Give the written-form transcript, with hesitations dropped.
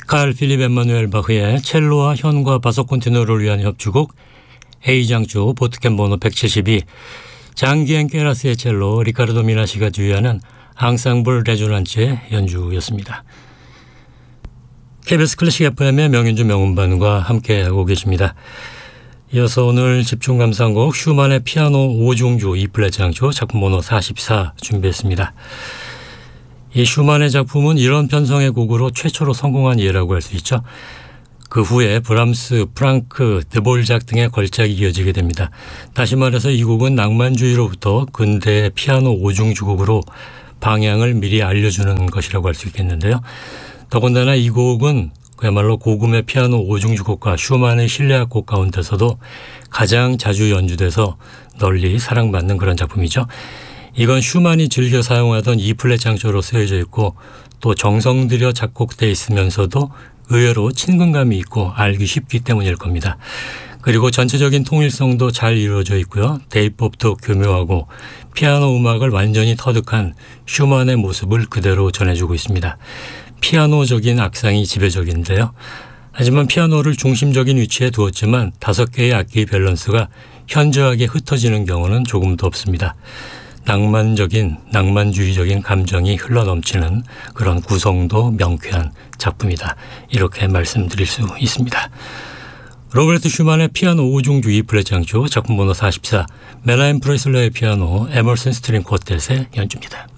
칼 필립 엠마누엘 바흐의 첼로와 현과 바속 콘티너를 위한 협주곡 A장조 보트캠 번호 172, 장기엔 퀘라스의 첼로, 리카르도 미나시가 주의하는 앙상블 레조난츠의 연주였습니다. KBS 클래식 FM의 명윤주 명음반과 함께하고 계십니다. 이어서 오늘 집중 감상곡 슈만의 피아노 5중주 E플랫 장조 작품 번호 44 준비했습니다. 이 슈만의 작품은 이런 편성의 곡으로 최초로 성공한 예라고 할 수 있죠. 그 후에 브람스, 프랑크, 드볼작 등의 걸작이 이어지게 됩니다. 다시 말해서 이 곡은 낭만주의로부터 근대의 피아노 5중주 곡으로 방향을 미리 알려주는 것이라고 할 수 있겠는데요. 더군다나 이 곡은 그야말로 고금의 피아노 5중주 곡과 슈만의 실내악곡 가운데서도 가장 자주 연주돼서 널리 사랑받는 그런 작품이죠. 이건 슈만이 즐겨 사용하던 E플랫 장조로 쓰여져 있고 또 정성 들여 작곡돼 있으면서도 의외로 친근감이 있고 알기 쉽기 때문일 겁니다. 그리고 전체적인 통일성도 잘 이루어져 있고요. 대입법도 교묘하고 피아노 음악을 완전히 터득한 슈만의 모습을 그대로 전해주고 있습니다. 피아노적인 악상이 지배적인데요. 하지만 피아노를 중심적인 위치에 두었지만 5개의 악기의 밸런스가 현저하게 흩어지는 경우는 조금도 없습니다. 낭만주의적인 감정이 흘러넘치는 그런 구성도 명쾌한 작품이다. 이렇게 말씀드릴 수 있습니다. 로베르트 슈만의 피아노 5중주 E플랫 장조 작품 번호 44, 멜라인 프레슬러의 피아노, 에머슨 스트링 쿼텟의 연주입니다.